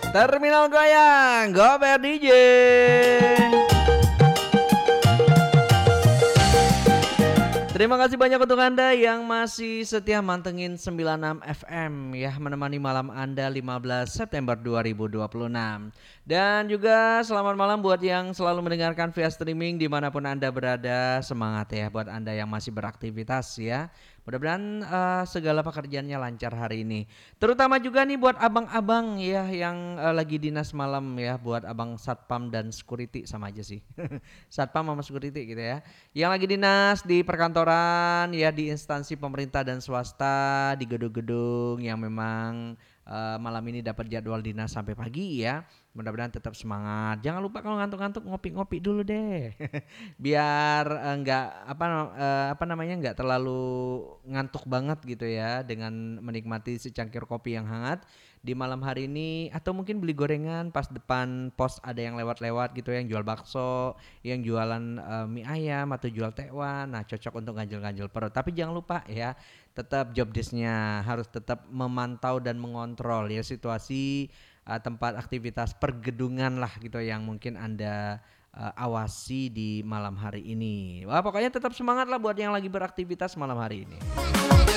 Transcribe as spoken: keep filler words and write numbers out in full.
Terminal Goyang, Gober D J. Terima kasih banyak untuk Anda yang masih setia mantengin sembilan puluh enam F M ya, menemani malam Anda lima belas September dua ribu dua puluh enam. Dan juga selamat malam buat yang selalu mendengarkan via streaming dimanapun Anda berada. Semangat ya buat Anda yang masih beraktivitas ya. Mudah-mudahan uh, segala pekerjaannya lancar hari ini. Terutama juga nih buat abang-abang ya yang uh, lagi dinas malam ya, buat abang satpam dan security, sama aja sih. Satpam sama security gitu ya. Yang lagi dinas di perkantoran ya, di instansi pemerintah dan swasta, di gedung-gedung yang memang uh, malam ini dapat jadwal dinas sampai pagi ya. Mudah-mudahan tetap semangat. Jangan lupa kalau ngantuk-ngantuk ngopi-ngopi dulu deh. Biar uh, enggak apa uh, apa namanya enggak terlalu ngantuk banget gitu ya, dengan menikmati secangkir kopi yang hangat di malam hari ini, atau mungkin beli gorengan pas depan pos ada yang lewat-lewat gitu yang jual bakso, yang jualan uh, mie ayam atau jual tekwan. Nah, cocok untuk ganjel-ganjel perut. Tapi jangan lupa ya, tetap job desk-nya harus tetap memantau dan mengontrol ya situasi uh, tempat aktivitas pergedungan lah gitu yang mungkin Anda uh, awasi di malam hari ini. Wah, pokoknya tetap semangat lah buat yang lagi beraktivitas malam hari ini.